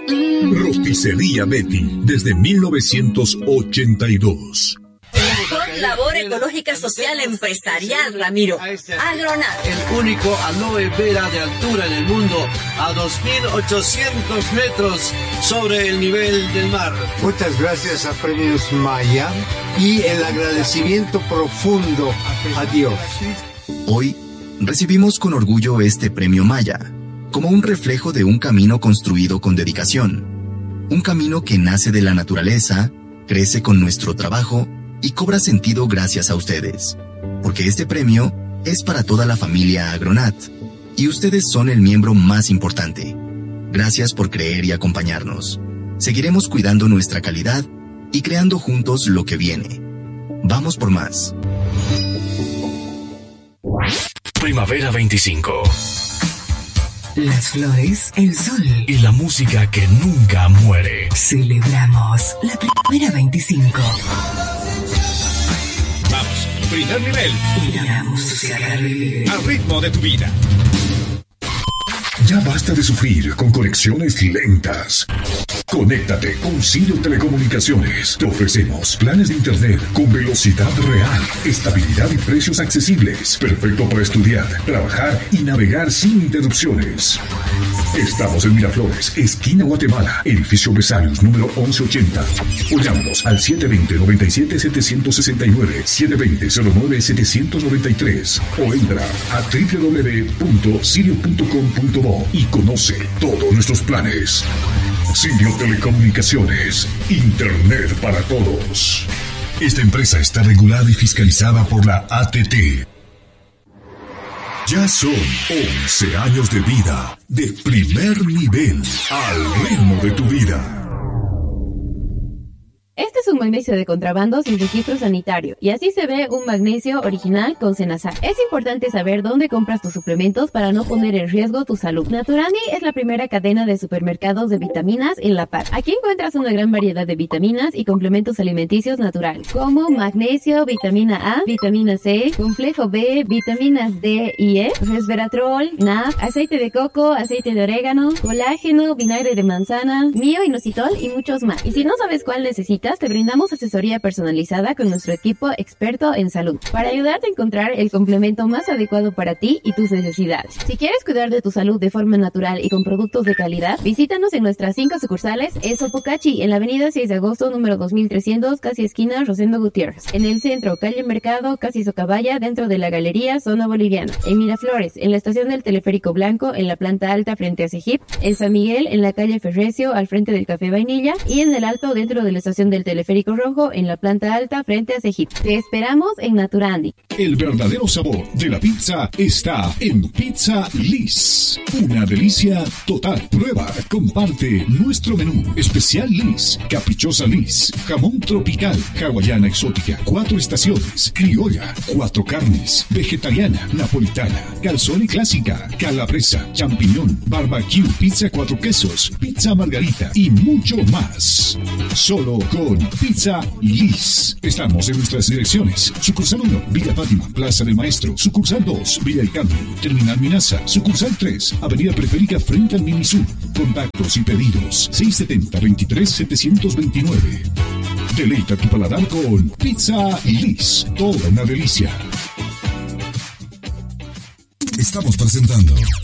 Rosticería Betty, desde 1982. Con labor ecológica social empresarial, Ramiro. Agronat. El único aloe vera de altura en el mundo, a 2.800 metros sobre el nivel del mar. Muchas gracias a Premios Maya y el agradecimiento profundo a Dios. Hoy recibimos con orgullo este Premio Maya, como un reflejo de un camino construido con dedicación. Un camino que nace de la naturaleza, crece con nuestro trabajo y cobra sentido gracias a ustedes. Porque este premio es para toda la familia Agronat y ustedes son el miembro más importante. Gracias por creer y acompañarnos. Seguiremos cuidando nuestra calidad y creando juntos lo que viene. Vamos por más. Primavera 25. Las flores, el sol y la música que nunca muere. Celebramos la Primavera 25. Vamos, primer nivel. Y la música al ritmo de tu vida. Ya basta de sufrir con conexiones lentas. Conéctate con Sirio Telecomunicaciones. Te ofrecemos planes de internet con velocidad real, estabilidad y precios accesibles. Perfecto para estudiar, trabajar y navegar sin interrupciones. Estamos en Miraflores, esquina Guatemala, edificio Besarios, número 1180. O llámanos al 720-97-769, 720-09-793. O entra a www.sirio.com.bo y conoce todos nuestros planes. Sirio Telecomunicaciones, Internet para todos. Esta empresa está regulada y fiscalizada por la ATT. Ya son 11 años de vida de primer nivel al ritmo de tu vida. Este es un magnesio de contrabando sin registro sanitario y así se ve un magnesio original con Senazar. Es importante saber dónde compras tus suplementos para no poner en riesgo tu salud. Naturandi es la primera cadena de supermercados de vitaminas en La Paz. Aquí encuentras una gran variedad de vitaminas y complementos alimenticios naturales, como magnesio, vitamina A, vitamina C, complejo B, vitaminas D y E, resveratrol, NAD, aceite de coco, aceite de orégano, colágeno, vinagre de manzana, mioinositol y muchos más. Y si no sabes cuál necesitas, te brindamos asesoría personalizada con nuestro equipo experto en salud para ayudarte a encontrar el complemento más adecuado para ti y tus necesidades. Si quieres cuidar de tu salud de forma natural y con productos de calidad, visítanos en nuestras 5 sucursales en Sopocachi, en la avenida 6 de agosto, número 2300, casi esquina Rosendo Gutiérrez. En el centro, calle Mercado, casi Socabaya, dentro de la galería Zona Boliviana. En Miraflores, en la estación del Teleférico Blanco, en la planta alta frente a Cejip. En San Miguel, en la calle Ferrecio, al frente del Café Vainilla. Y en el Alto, dentro de la estación del Teleférico Rojo, en la planta alta frente a Cejip. Te esperamos en Naturandi. El verdadero sabor de la pizza está en Pizza Liz. Una delicia total. Prueba, comparte nuestro menú. Especial Liz, caprichosa Liz, jamón tropical, hawaiana exótica, 4 estaciones, criolla, 4 carnes, vegetariana, napolitana, calzone clásica, calabresa, champiñón, barbecue, pizza 4 quesos, pizza margarita y mucho más. Solo con Pizza Liz. Estamos en nuestras direcciones. Sucursal 1, Villa Fátima, Plaza del Maestro. Sucursal 2, Villa El Carmen, Terminal Minaza. Sucursal 3, Avenida Periférica frente al Minisur. Contactos y pedidos 670-23-729. Deleita tu paladar con Pizza Liz. Toda una delicia. Estamos presentando